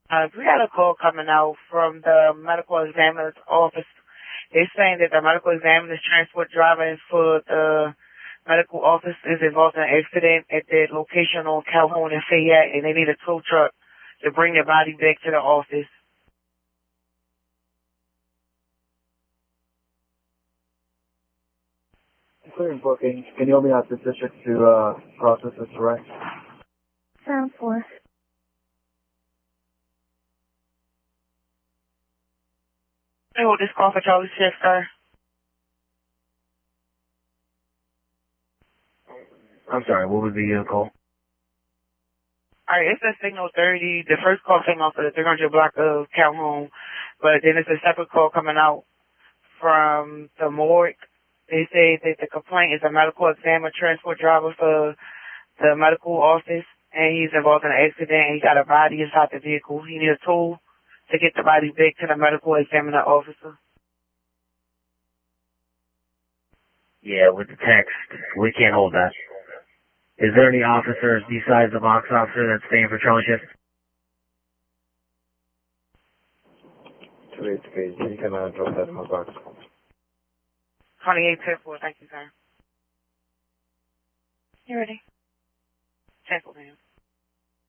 We got a call coming out from the medical examiner's office. They're saying that the medical examiner's transport driver for the medical office is involved in an accident at their location on Calhoun and Fayette, and they need a tow truck to bring their body back to the office. Including booking, can you help me out this district to process this arrest? Sound 4. Hey, hold this call for Charlie Shift, sir. I'm sorry, what was the call? Alright, it's a signal 30. The first call came out for the 300 block of Calhoun, but then it's a separate call coming out from the morgue. They say that the complaint is a medical examiner transport driver for the medical office, and he's involved in an accident, and he got a body inside the vehicle. He needs a tool to get the body back to the medical examiner officer. Yeah, with the text, we can't hold that. Is there any officers besides the box officer that's staying for Charlie Shift? 283, you can drop that in my box. 28-10-4, thank you, sir. You ready? 10-4, ma'am.